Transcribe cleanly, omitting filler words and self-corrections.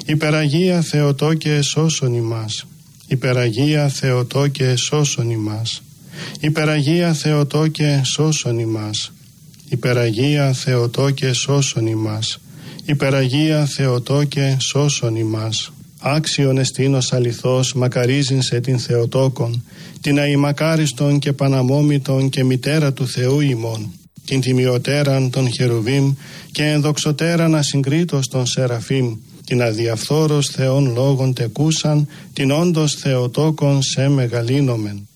Υπεραγία Θεοτό και εσώσον ημάς. Υπεραγία Θεοτό και εσώσον ημάς. Υπεραγία Θεοτό και εσώσον ημάς. Υπεραγία Θεοτό και εσώσον ημάς. Υπεραγία Θεοτό και εσώσον ημάς. Άξιον εστίνος αληθώς μακαρίζειν σε την Θεοτόκον, την αημακάριστον και παναμόμητον και μητέρα του Θεού ημών, την τιμιωτέραν των Χερουβίμ και ενδοξωτέραν ασυγκρίτως των Σεραφείμ, την αδιαφθόρος Θεών λόγων τεκούσαν, την όντως Θεοτόκον σε μεγαλύνομεν.